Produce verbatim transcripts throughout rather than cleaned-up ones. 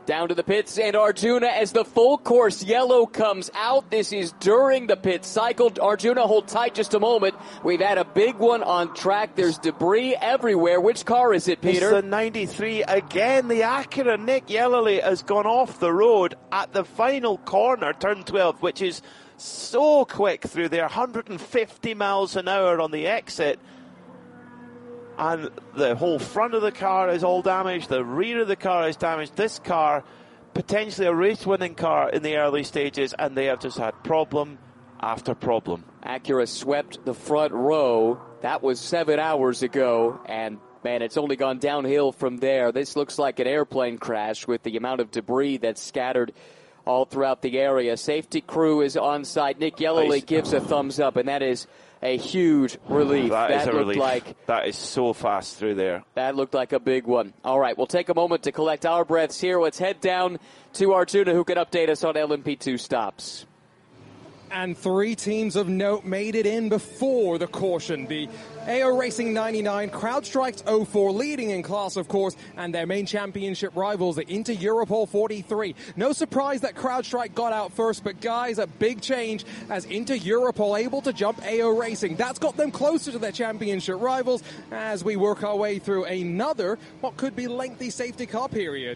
Down to the pits, and Arjuna as the full course yellow comes out. This is during the pit cycle. Arjuna, hold tight just a moment. We've had a big one on track. There's debris everywhere. Which car is it, Peter? It's the ninety-three. Again, the Acura Nick Yellowly has gone off the road at the final corner, turn twelve, which is so quick through there. one hundred fifty miles an hour on the exit. And the whole front of the car is all damaged. The rear of the car is damaged. This car, potentially a race-winning car in the early stages, and they have just had problem after problem. Acura swept the front row. That was seven hours ago, and man, it's only gone downhill from there. This looks like an airplane crash with the amount of debris that's scattered all throughout the area. Safety crew is on site. Nick Yellowly gives a thumbs up, and that is a huge relief. That, that is a looked relief. Like, that is so fast through there. That looked like a big one. All right, we'll take a moment to collect our breaths here. Let's head down to Arjuna, who can update us on L M P two stops. And three teams of note made it in before the caution. The A O Racing ninety-nine, CrowdStrike's oh four, leading in class, of course, and their main championship rivals, the Inter Europol forty-three. No surprise that CrowdStrike got out first, but guys, a big change as Inter Europol able to jump A O Racing. That's got them closer to their championship rivals as we work our way through another, what could be lengthy safety car period.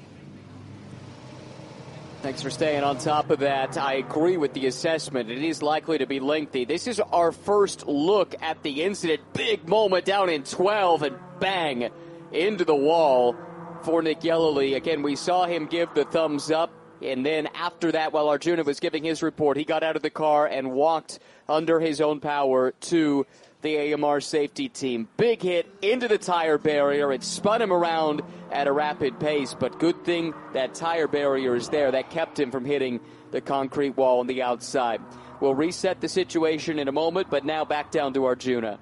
Thanks for staying on top of that. I agree with the assessment. It is likely to be lengthy. This is our first look at the incident. Big moment down in twelve, and bang, into the wall for Nick Yellowly. Again, we saw him give the thumbs up, and then after that, while Arjuna was giving his report, he got out of the car and walked under his own power to the A M R safety team. Big hit into the tire barrier. It spun him around at a rapid pace, but good thing that tire barrier is there. That kept him from hitting the concrete wall on the outside. We'll reset the situation in a moment, but now back down to Arjuna.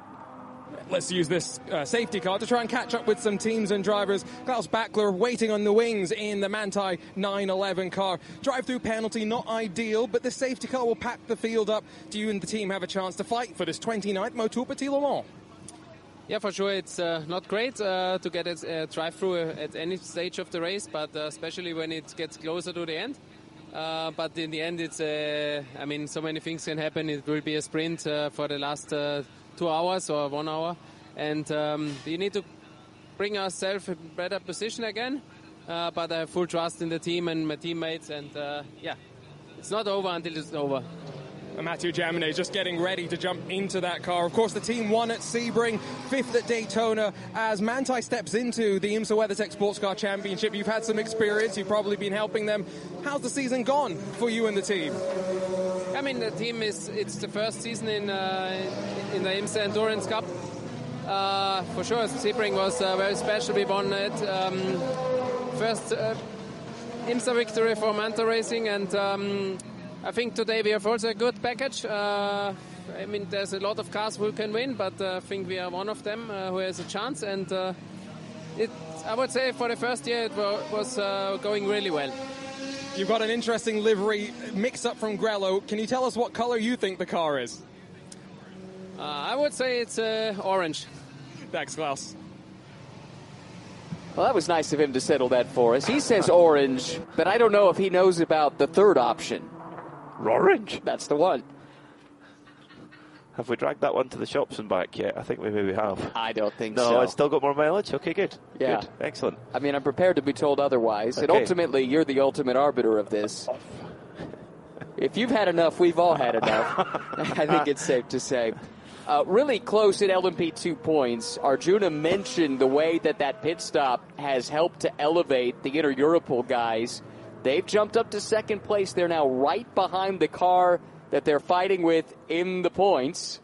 Let's use this uh, safety car to try and catch up with some teams and drivers. Klaus Bachler waiting on the wings in the Manthey nine eleven car. Drive-through penalty, not ideal, but the safety car will pack the field up. Do you and the team have a chance to fight for this twenty-ninth Motul Petit Le Mans? Yeah, for sure. It's uh, not great uh, to get a uh, drive-through at any stage of the race, but uh, especially when it gets closer to the end. Uh, but in the end, it's uh, I mean, so many things can happen. It will be a sprint uh, for the last uh, two hours or one hour, and um, you need to bring ourselves in a better position again. Uh, but I have full trust in the team and my teammates, and uh, yeah, it's not over until it's over. And Mathieu Jaminet just getting ready to jump into that car. Of course, the team won at Sebring, fifth at Daytona. As Manthey steps into the IMSA WeatherTech Sports Car Championship, you've had some experience. You've probably been helping them. How's the season gone for you and the team? I mean, the team is, it's the first season in uh, in the IMSA Endurance Cup. Uh, for sure, Sebring was uh, very special. We won it. Um, first uh, IMSA victory for Manthey Racing, and um, I think today we have also a good package. Uh, I mean, there's a lot of cars who can win, but uh, I think we are one of them uh, who has a chance. And uh, it, I would say for the first year it was uh, going really well. You've got an interesting livery mix-up from Grello. Can you tell us what color you think the car is? Uh, I would say it's uh, orange. Thanks, Klaus. Well, that was nice of him to settle that for us. He says orange, but I don't know if he knows about the third option. Orange? That's the one. Have we dragged that one to the shops and back yet? I think we maybe have. I don't think no, so. No, it's still got more mileage? Okay, good. Yeah. Good. Excellent. I mean, I'm prepared to be told otherwise. Okay. And ultimately, you're the ultimate arbiter of this. If you've had enough, we've all had enough. I think it's safe to say. Uh, really close at L M P two points. Arjuna mentioned the way that that pit stop has helped to elevate the Inter Europol guys. They've jumped up to second place. They're now right behind the car that they're fighting with in the points.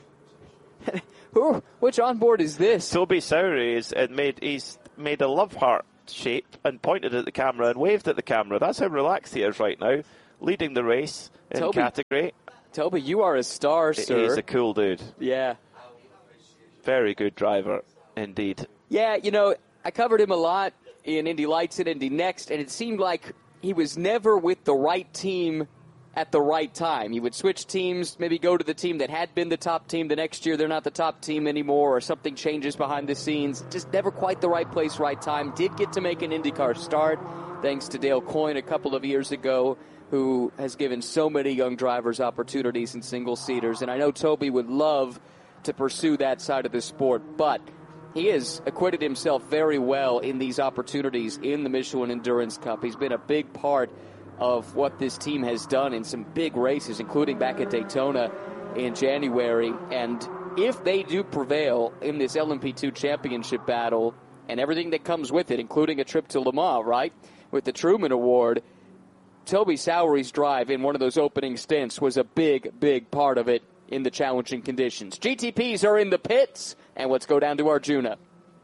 Who? Which onboard is this? Toby Sowry is uh, made. He's made a love heart shape and pointed at the camera and waved at the camera. That's how relaxed he is right now, leading the race in Toby, category. Toby, you are a star, sir. He's a cool dude. Yeah. Very good driver, indeed. Yeah, you know, I covered him a lot in Indy Lights and Indy Next, and it seemed like he was never with the right team at the right time. He would switch teams, maybe go to the team that had been the top team. The next year, they're not the top team anymore, or something changes behind the scenes. Just never quite the right place, right time. Did get to make an IndyCar start, thanks to Dale Coyne a couple of years ago, who has given so many young drivers opportunities in single-seaters. And I know Toby would love to pursue that side of the sport, but he has acquitted himself very well in these opportunities in the Michelin Endurance Cup. He's been a big part of what this team has done in some big races, including back at Daytona in January. And if they do prevail in this L M P two championship battle and everything that comes with it, including a trip to Le Mans, right, with the Truman Award, Toby Sowery's drive in one of those opening stints was a big, big part of it in the challenging conditions. G T Ps are in the pits, and let's go down to Arjuna.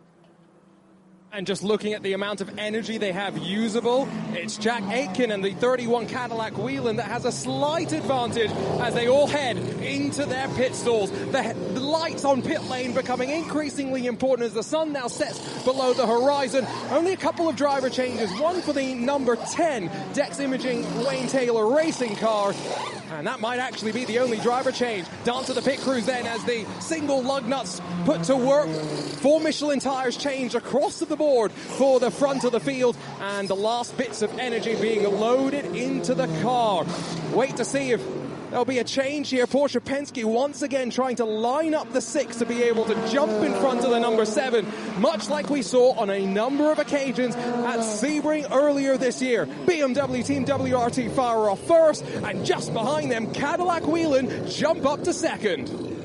And just looking at the amount of energy they have usable, it's Jack Aitken and the thirty-one Cadillac Whelen that has a slight advantage as they all head into their pit stalls. The, the lights on pit lane becoming increasingly important as the sun now sets below the horizon. Only a couple of driver changes, one for the number ten Dex Imaging Wayne Taylor racing car. And that might actually be the only driver change. Down to the pit crews then as the single lug nuts put to work. Four Michelin tires changed across the board for the front of the field, and the last bits of energy being loaded into the car. Wait to see if there'll be a change here. Porsche Penske once again trying to line up the six to be able to jump in front of the number seven, much like we saw on a number of occasions at Sebring earlier this year. B M W Team W R T fire off first, and just behind them, Cadillac Whelen jump up to second.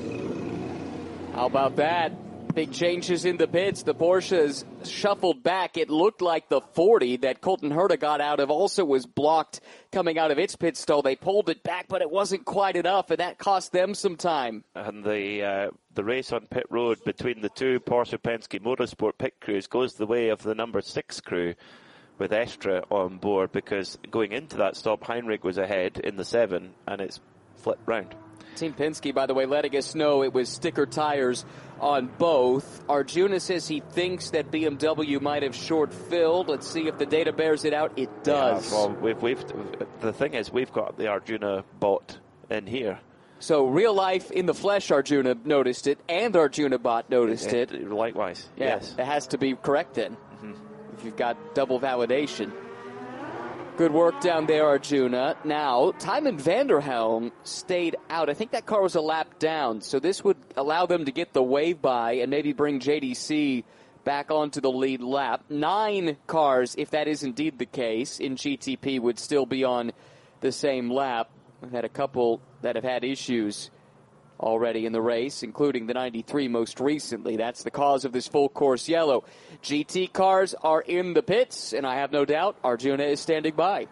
How about that? Big changes in the pits. The Porsches shuffled back. It looked like the forty that Colton Herta got out of also was blocked coming out of its pit stall. They pulled it back, but it wasn't quite enough, and that cost them some time. And the uh, the race on pit road between the two Porsche Penske Motorsport pit crews goes the way of the number six crew with Estra on board, because going into that stop, Heinrich was ahead in the seven, and it's flipped round. Team Penske, by the way, letting us know it was sticker tires on both. Arjuna says he thinks that B M W might have short-filled. Let's see if the data bears it out. It does. Yeah, well, we've, we've, the thing is, we've got the Arjuna bot in here. So real life in the flesh, Arjuna noticed it, and Arjuna bot noticed it. it. Likewise, yeah, yes. It has to be correct then, mm-hmm. if you've got double validation. Good work down there, Arjuna. Now, Tymon Vanderhelm stayed out. I think that car was a lap down, so this would allow them to get the wave by and maybe bring J D C back onto the lead lap. Nine cars, if that is indeed the case, in G T P would still be on the same lap. We've had a couple that have had issues already in the race, including the ninety-three most recently. That's the cause of this full course yellow. G T cars are in the pits, and I have no doubt Arjuna is standing by.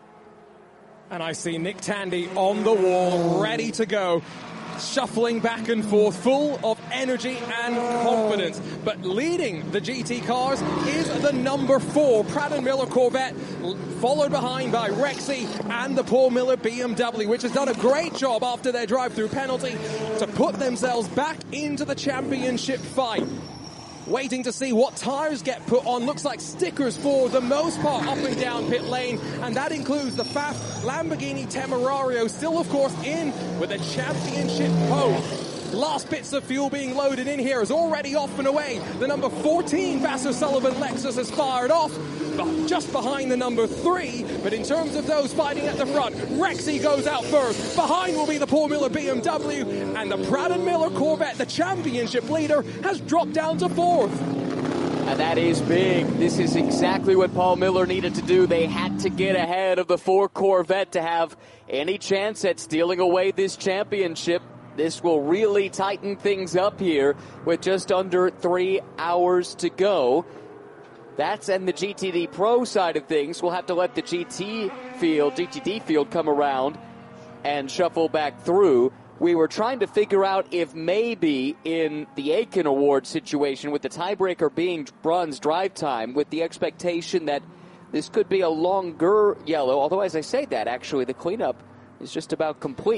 And I see Nick Tandy on the wall, ready to go, shuffling back and forth, full of energy and confidence. But leading the G T cars is the number four Pratt and Miller Corvette, followed behind by Rexy and the Paul Miller B M W, which has done a great job after their drive-through penalty to put themselves back into the championship fight. Waiting to see what tires get put on. Looks like stickers for the most part up and down pit lane, and that includes the F A F Lamborghini Temerario, still of course in with a championship pole. Last bits of fuel being loaded in here is already off and away. The number fourteen Vasser Sullivan Lexus has fired off, but just behind the number three. But in terms of those fighting at the front, Rexy goes out first. Behind will be the Paul Miller B M W, and the Pratt and Miller Corvette, the championship leader, has dropped down to fourth. And that is big. This is exactly what Paul Miller needed to do. They had to get ahead of the Ford Corvette to have any chance at stealing away this championship. This will really tighten things up here with just under three hours to go. That's in the G T D Pro side of things. We'll have to let the G T field, G T D field come around and shuffle back through. We were trying to figure out if maybe in the Aiken Award situation with the tiebreaker being Brun's drive time, with the expectation that this could be a longer yellow, although as I say that, actually the cleanup is just about complete.